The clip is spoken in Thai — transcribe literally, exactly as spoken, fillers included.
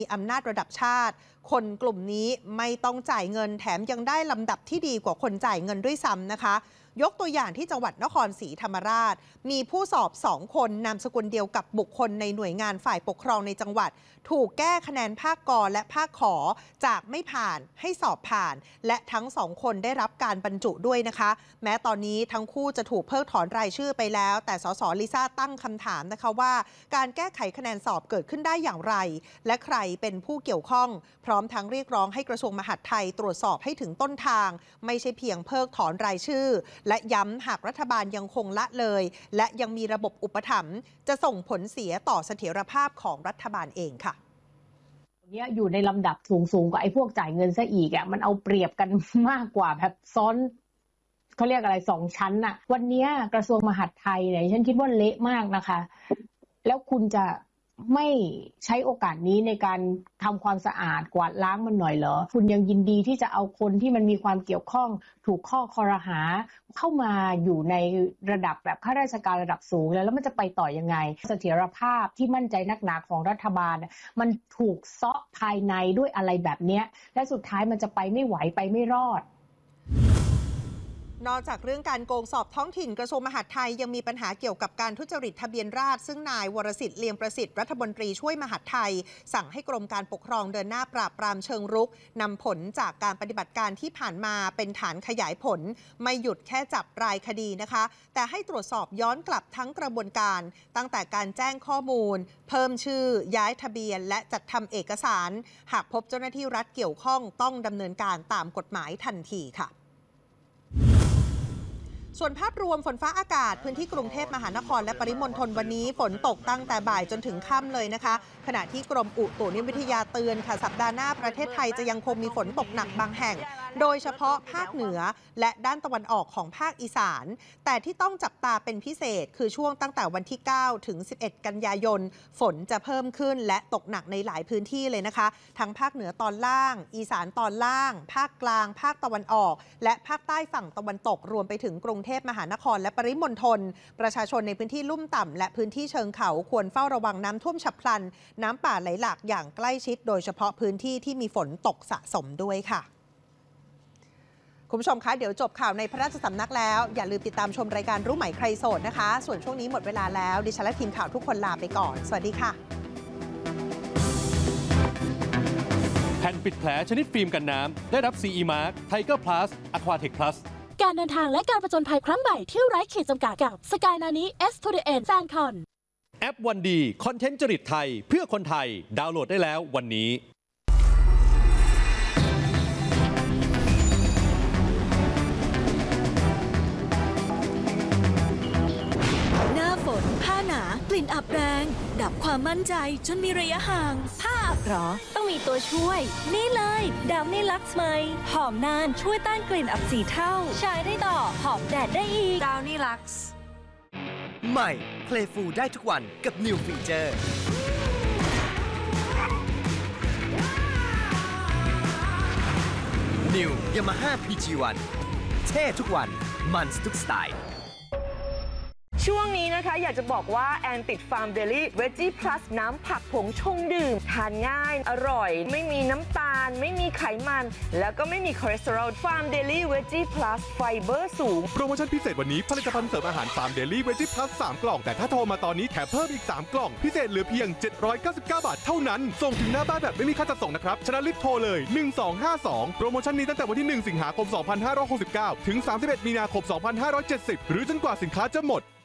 มีอำนาจระดับชาติคนกลุ่มนี้ไม่ต้องจ่ายเงินแถมยังได้ลำดับที่ดีกว่าคนจ่ายเงินด้วยซ้ำนะคะยกตัวอย่างที่จังหวัดนครศรีธรรมราชมีผู้สอบสองคนนามสกุลเดียวกับบุคคลในหน่วยงานฝ่ายปกครองในจังหวัดถูกแก้คะแนนภาคกและภาคขอจากไม่ผ่านให้สอบผ่านและทั้งสองคนได้รับการบรรจุด้วยนะคะแม้ตอนนี้ทั้งคู่จะถูกเพิกถอนรายชื่อไปแล้วแต่สสลิซ่าตั้งคำถามนะคะว่าการแก้ไขคะแนนสอบเกิดขึ้นได้อย่างไรและใครเป็นผู้เกี่ยวข้องพร้อมทั้งเรียกร้องให้กระทรวงมหาดไทยตรวจสอบให้ถึงต้นทางไม่ใช่เพียงเพิกถอนรายชื่อและย้ำหากรัฐบาลยังคงละเลยและยังมีระบบอุปถัมภ์จะส่งผลเสียต่อเสถียรภาพของรัฐบาลเองค่ะเนี่ยอยู่ในลำดับสูงๆกว่าไอ้พวกจ่ายเงินซะอีกอ่ะมันเอาเปรียบกันมากกว่าแบบซ้อนเขาเรียกอะไรสองชั้นอ่ะวันนี้กระทรวงมหาดไทยเนี่ยฉันคิดว่าเละมากนะคะแล้วคุณจะไม่ใช้โอกาสนี้ในการทำความสะอาดกวาดล้างมันหน่อยเหรอคุณยังยินดีที่จะเอาคนที่มันมีความเกี่ยวข้องถูกข้อคอรหาเข้ามาอยู่ในระดับแบบข้าราชการระดับสูงแล้วแล้วมันจะไปต่อยังไงเสถียรภาพที่มั่นใจนักหนาของรัฐบาลมันถูกเซาะภายในด้วยอะไรแบบนี้และสุดท้ายมันจะไปไม่ไหวไปไม่รอดนอกจากเรื่องการโกงสอบท้องถิ่นกระทรวงมหาดไทยยังมีปัญหาเกี่ยวกับการทุจริตทะเบียนราษฎรซึ่งนายวรสิทธิ์เลียมประสิทธิ์รัฐมนตรีช่วยมหาดไทยสั่งให้กรมการปกครองเดินหน้าปราบปรามเชิงรุกนำผลจากการปฏิบัติการที่ผ่านมาเป็นฐานขยายผลไม่หยุดแค่จับรายคดีนะคะแต่ให้ตรวจสอบย้อนกลับทั้งกระบวนการตั้งแต่การแจ้งข้อมูลเพิ่มชื่อย้ายทะเบียนและจัดทำเอกสารหากพบเจ้าหน้าที่รัฐเกี่ยวข้องต้องดำเนินการตามกฎหมายทันทีค่ะส่วนภาพรวมฝนฟ้าอากาศพื้นที่กรุงเทพมหานครและปริมณฑลวันนี้ฝนตกตั้งแต่บ่ายจนถึงค่ำเลยนะคะขณะที่กรมอุตุนิยมวิทยาเตือนค่ะสัปดาห์หน้าประเทศไทยจะยังคงมีฝนตกหนักบางแห่งโดยเฉพาะภาคเหนือและด้านตะวันออกของภาคอีสานแต่ที่ต้องจับตาเป็นพิเศษคือช่วงตั้งแต่วันที่เก้าถึงสิบเอ็ดกันยายนฝนจะเพิ่มขึ้นและตกหนักในหลายพื้นที่เลยนะคะทั้งภาคเหนือตอนล่างอีสานตอนล่างภาคกลางภาคตะวันออกและภาคใต้ฝั่งตะวันตกรวมไปถึงกรุงเทพมหานครและปริมณฑลประชาชนในพื้นที่ลุ่มต่ำและพื้นที่เชิงเขาควรเฝ้าระวังน้ำท่วมฉับพลันน้ำป่าไหลหลากอย่างใกล้ชิดโดยเฉพาะพื้นที่ที่มีฝนตกสะสมด้วยค่ะคุณผู้ชมคะเดี๋ยวจบข่าวในพระราชสำนักแล้วอย่าลืมติดตามชมรายการรู้ไหมใครโสดนะคะส่วนช่วงนี้หมดเวลาแล้วดิฉันและทีมข่าวทุกคนลาไปก่อนสวัสดีค่ะแผ่นปิดแผลชนิดฟิล์มกันน้ำได้รับ ซี อี Mark Tiger Plus Aquatech Plus การเดินทางและการผจญภัยครั้งใหม่ที่ไร้ขีดจำกัดกับ Sky Nani S to the End Fancon แอปวันดีคอนเทนต์จริตไทยเพื่อคนไทยดาวน์โหลดได้แล้ววันนี้ผ้าหนากลิ่นอับแรงดับความมั่นใจจนมีระยะห่างผ้าอับหรอต้องมีตัวช่วยนี่เลยดาวนี่ลักซ์ไหมหอมนานช่วยต้านกลิ่นอับสี่เท่าใช้ได้ต่อหอมแดดได้อีกดาวนี่ลักซ์ใหม่ Playful ได้ทุกวันกับ New Feature New Yamaha พี จี วัน เท่ทุกวันมันทุกสไตล์ช่วงนี้นะคะอยากจะบอกว่าแอนติดฟาร์มเดลี่เวจจี้พลัสน้ำผักผงชงดื่มทานง่ายอร่อยไม่มีน้ำตาลไม่มีไขมันแล้วก็ไม่มีคอเลสเตอรอลฟาร์มเดลี่เวจจี้พลัสไฟเบอร์สูงโปรโมชั่นพิเศษวันนี้ผลิตภัณฑ์เสริมอาหารฟาร์มเดลี่เวจจี้พลัสสามกล่องแต่ถ้าโทรมาตอนนี้แถมเพิ่มอีกสามกล่องพิเศษเหลือเพียงเจ็ดร้อยเก้าสิบเก้าบาทเท่านั้นส่งถึงหน้าบ้านแบบไม่มีค่าจัดส่งนะครับฉะนั้นรีบโทรเลยหนึ่งสองห้าสองโปรโมชั่นนี้ตั้งแต่วันที่หนึ่งสิงหาคมสองพันห้าร้อยหกสิบเก้าถึงสามสิบเอ็ดมีนาคมสองพันห้าร้อยเจ็ดสิบหรือจนกว่าสินค้าจะหมด